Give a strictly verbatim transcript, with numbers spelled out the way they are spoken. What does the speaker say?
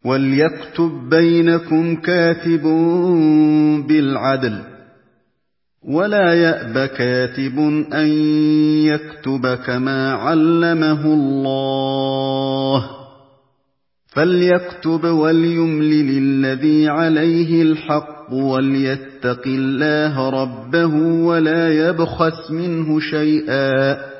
وَلْيَكْتُب بَّيْنَكُمْ كَاتِبٌ بِالْعَدْلِ ۚ وَلَا يَأْبَ كَاتِبٌ أَن يَكْتُبَ كَمَا عَلَّمَهُ اللَّهُ ۚ فَلْيَكْتُبْ وَلْيُمْلِلِ الَّذِي عَلَيْهِ الْحَقُّ وَلْيَتَّقِ اللَّهَ رَبَّهُ وَلَا يَبْخَسْ مِنْهُ شَيْئًا